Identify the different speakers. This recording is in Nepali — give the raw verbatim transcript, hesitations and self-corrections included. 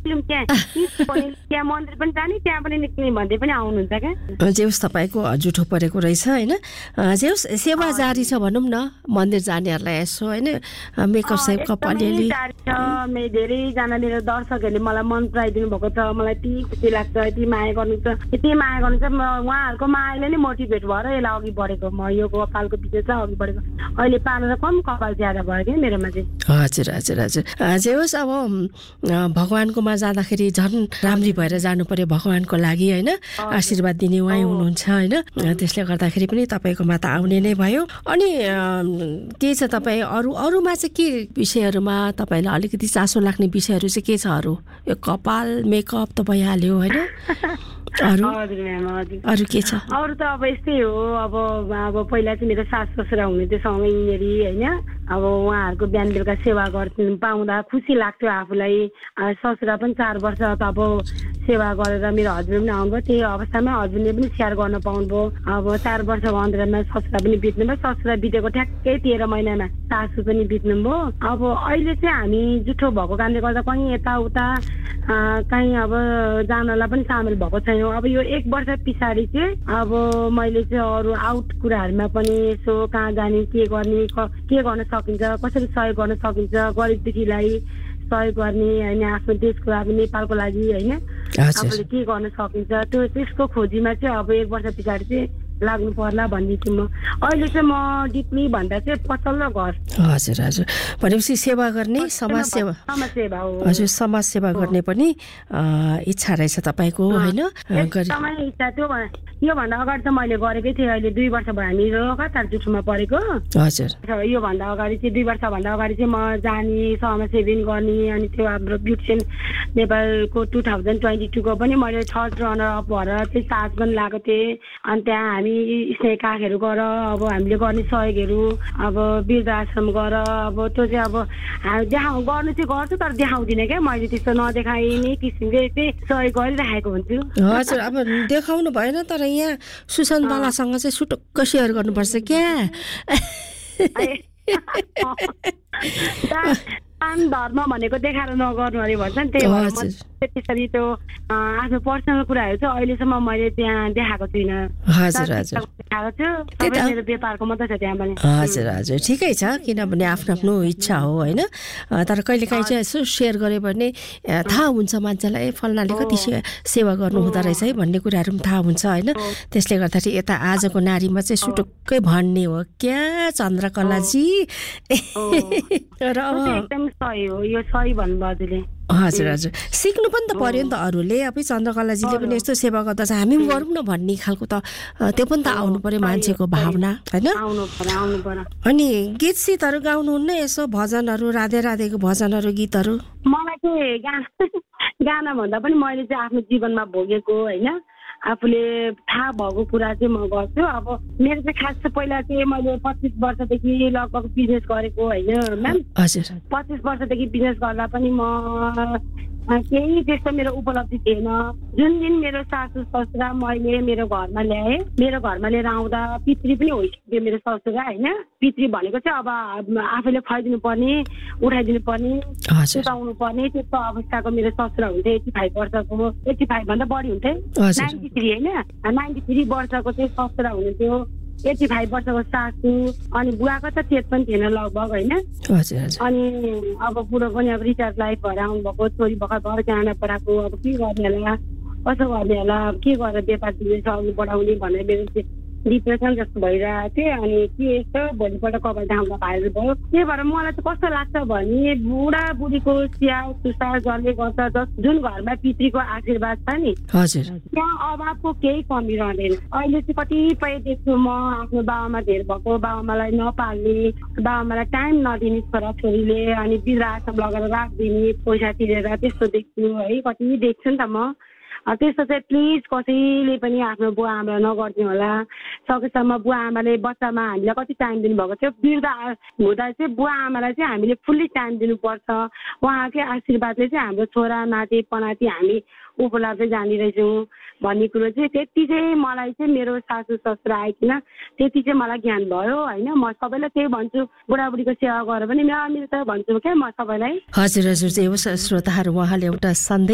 Speaker 1: निक्लियौँ त्यहाँ त्यहाँ मन्दिर पनि जाने त्यहाँ पनि निक्लिने भन्दै पनि आउनुहुन्छ क्या।
Speaker 2: जे होस् तपाईँको जुठो परेको रहेछ होइन। जे होस् सेवा जारी छ भनौँ न मन्दिर जानेहरूलाई यसो होइन मेकअप सेकअप अलिअलि
Speaker 1: धेरैजना मेरो दर्शकहरूले मलाई मन पराइदिनु भएको छ। मलाई यति खुसी लाग्छ यति माया गर्नुहुन्छ यति माया गर्नुहुन्छ उहाँहरूको मायाले नै मोटिभेट भएर यसलाई अघि बढेको म यो कपालको बिजनेसलाई अघि बढेको। अहिले पालेर कम कपाल ज्यादा भयो क्या मेरोमा चाहिँ।
Speaker 2: हजुर हजुर हजुर जे होस् अब भगवान्कोमा जाँदाखेरि झन् राम्री भएर जानु पर्यो भगवान्को लागि होइन आशीर्वाद दिने उहाँ हुनुहुन्छ होइन। त्यसले गर्दाखेरि पनि तपाईँकोमा त आउने नै भयो। अनि के छ तपाईँ अरू अरूमा चाहिँ के विषयहरूमा तपाईँलाई अलिकति चासो लाग्ने विषयहरू चाहिँ के छ अरू? यो कपाल मेकअप त भइहाल्यो होइन अरू अरू के छ?
Speaker 1: अरू त अब यस्तै हो अब अब पहिला चाहिँ मेरो सास ससुरा हुनुहुन्थ्यो सँगै यिनीहरू होइन। अब उहाँहरूको बिहान बेलुका सेवा गर्नु पाउँदा खुसी लाग्थ्यो आफूलाई। ससुरा पनि चार वर्ष त अब सेवा गरेर मेरो हस्बेन्ड पनि आउनुभयो त्यही अवस्थामा हस्बेन्डले पनि सेयर गर्न पाउनुभयो। अब चार वर्षको अन्तरालमा ससुरा पनि बित्नुभयो। ससुरा बितेको ठ्याक्कै तेह्र महिनामा सासू पनि बित्नुभयो। अब अहिले चाहिँ हामी जुठो भएको कारणले गर्दा कहीँ यताउता कहीँ अब जानलाई पनि सामेल भएको छैनौँ। अब यो एक वर्ष पछाडि चाहिँ अब मैले चाहिँ अरू आउट कुराहरूमा पनि यसो कहाँ जाने के गर्ने के गर्न सकिन्छ कसरी सहयोग गर्न सकिन्छ गरिब दुखीलाई सहयोग गर्ने होइन आफ्नो देशको लागि नेपालको लागि होइन आफूले के गर्न सकिन्छ त्यो त्यसको खोजीमा चाहिँ अब एक वर्ष पछाडि चाहिँ लाग्नु पर्ला भन्ने छु म। अहिले चाहिँ म डिप्ली भन्दा चाहिँ पछल्लो घर।
Speaker 2: हजुर हजुर भनेपछि सेवा गर्ने समाज सेवा
Speaker 1: समाजसेवा हो।
Speaker 2: हजुर समाज सेवा गर्ने पनि इच्छा रहेछ तपाईँको होइन?
Speaker 1: एकदमै इच्छा थियो। योभन्दा अगाडि त मैले गरेकै थिएँ। अहिले दुई वर्ष भयो हामी लगातार जुठोमा परेको।
Speaker 2: हजुर
Speaker 1: योभन्दा अगाडि चाहिँ दुई वर्षभन्दा अगाडि चाहिँ म जाने समाजसेवी गर्ने अनि त्यो हाम्रो ब्युटिसियन नेपालको टु थाउजन्ड ट्वेन्टी टूको पनि मैले थर्ड रनर अप भएर चाहिँ साथ पनि लगाएको थिएँ। अनि त्यहाँ हामी स्नेह काखहरू गर अब हामीले गर्ने सहयोगहरू अब वृद्ध आश्रम गर अब त्यो चाहिँ अब देखाउ गर्नु चाहिँ गर्छु तर देखाउँदिनँ क्या मैले त्यस्तो नदेखाइने किसिमले चाहिँ सहयोग गरिराखेको हुन्छु।
Speaker 2: हजुर अब देखाउनु भएन तर यहाँ सुशान्त बालासँग चाहिँ सुटुक्क सेयर गर्नुपर्छ क्या।
Speaker 1: धर्म भनेको देखाएर नगर्नु अरे भन्छ नि त्यही भएर त्यसरी त्यो आफ्नो पर्सनल कुराहरू चाहिँ अहिलेसम्म मैले त्यहाँ देखाएको छुइनँ।
Speaker 2: हजुर हजुर
Speaker 1: देखाएको छु मेरो व्यापारको मात्रै छ त्यहाँ पनि।
Speaker 2: हजुर हजुर ठिकै छ किनभने आफ्नो आफ्नो इच्छा हो होइन। तर कहिले काहीँ चाहिँ यसो सेयर गऱ्यो भने थाहा हुन्छ मान्छेलाई फल्नाले कति सेवा गर्नु हुँदो रहेछ है भन्ने कुराहरू पनि थाहा हुन्छ होइन। त्यसले गर्दाखेरि यता आजको नारीमा चाहिँ सुटुक्कै भन्ने हो क्या चन्द्रकलाजी। र
Speaker 1: सही हो यो सही भन्नुभयो हजुरले।
Speaker 2: हजुर हजुर सिक्नु पनि त पर्यो नि त अरूले। अब चन्द्रकलाजीले पनि यस्तो सेवा गर्दा चाहिँ हामी पनि गरौँ न भन्ने खालको त त्यो पनि त आउनु पर्यो मान्छेको भावना होइन। अनि गीत सितहरू गाउनुहुन्न यसो भजनहरू राधे राधेको भजनहरू गीतहरू?
Speaker 1: मलाई चाहिँ गाना गाना भन्दा पनि मैले चाहिँ आफ्नो जीवनमा भोगेको होइन आफूले थाहा भएको कुरा चाहिँ म गर्छु। अब मेरो चाहिँ खास चाहिँ पहिला चाहिँ मैले पच्चिस वर्षदेखि लगभग बिजनेस गरेको होइन म्याम।
Speaker 2: हजुर
Speaker 1: पच्चिस वर्षदेखि बिजनेस गर्दा पनि म केही त्यस्तो मेरो उपलब्धि थिएन। जुन दिन मेरो सासू ससुरा मैले मेरो घरमा ल्याएँ मेरो घरमा लिएर आउँदा पितृ पनि होइसक्यो मेरो ससुरा होइन। पितृ भनेको चाहिँ अब आफैले खुवाइदिनु पर्ने उठाइदिनु पर्ने सुताउनु पर्ने त्यस्तो अवस्थाको मेरो ससुरा हुन्थ्यो। एट्टी फाइभ वर्षको एट्टी फाइभ भन्दा बढी हुन्थ्यो नाइन्टी थ्री होइन नाइन्टी थ्री वर्षको चाहिँ ससुरा हुनुहुन्थ्यो। एट्टी फाइभ वर्षको सासू अनि बुवाको त चेत पनि थिएन लगभग होइन। अनि अब बुढो पनि अब रिटायर्ड लाइफ भएर आउनुभएको छोरी भर्खर घर जान पठाएको अब के गर्ने होला कसो गर्ने होला के गरेर व्यापार बिजनेस अघि बढाउने भनेर मेरो डिप्रेसन जस्तो भइरहेको थियो। अनि के यस्तो भोलिपल्ट कपाल देखाउँदा भाइरल भयो। त्यही भएर मलाई चाहिँ कस्तो लाग्छ भने बुढाबुढीको स्याहार सुसार जसले गर्छ जस जुन घरमा पितृको आशीर्वाद छ नि त्यहाँ अभावको केही कमी रहँदैन। अहिले चाहिँ कतिपय देख्छु म आफ्नो बाबामा धेर भएको बाबामालाई नपाल्ने बाबामालाई टाइम नदिने छोराछोरीले अनि वृद्ध आश्रम लगेर राखिदिने पैसा तिरेर त्यस्तो देख्छु है कति देख्छु नि त म। त्यस्तो चाहिँ प्लिज कसैले पनि आफ्नो बुवा आमालाई नगर्ने होला। सकेसम्म बुवा आमाले बच्चामा हामीलाई कति टाइम दिनुभएको थियो वृद्ध हुँदा चाहिँ बुवा आमालाई चाहिँ हामीले फुल्ली टाइम दिनुपर्छ। उहाँकै आशीर्वादले चाहिँ हाम्रो छोरा नाति पनाति हामी उपलब्ध जाने रहेछौँ भन्ने कुरो चाहिँ त्यति चाहिँ मलाई चाहिँ मेरो सासू ससुरा आइकन त्यति चाहिँ मलाई ज्ञान भयो होइन। म सबैलाई त्यही भन्छु बुढाबुढीको सेवा गरेर पनि मेरो त भन्छु क्या म सबैलाई।
Speaker 2: हजुर हजुर श्रोताहरू उहाँले एउटा सन्देश